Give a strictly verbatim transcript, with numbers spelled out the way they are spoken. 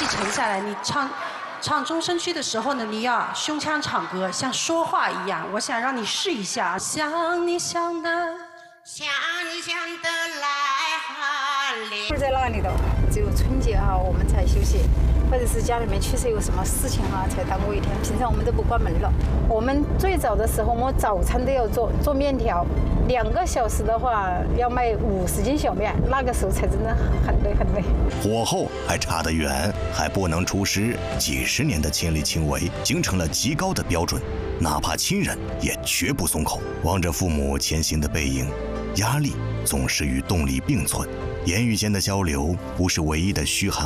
沉下来。你唱唱中声区的时候呢，你要胸腔唱歌，像说话一样。我想让你试一下，想你想的， 想你想的来哈嘞。 不在那里的，只有春节哈我们才休息。 或者是家里面确实有什么事情啊，才耽误一天。平常我们都不关门了。我们最早的时候，我们早餐都要做做面条，两个小时的话要卖五十斤小面，那个时候才真的很累很累。 火候还差得远，还不能出师，几十年的亲力亲为，形成了极高的标准，哪怕亲人也绝不松口。望着父母前行的背影，压力总是与动力并存。言语间的交流不是唯一的嘘寒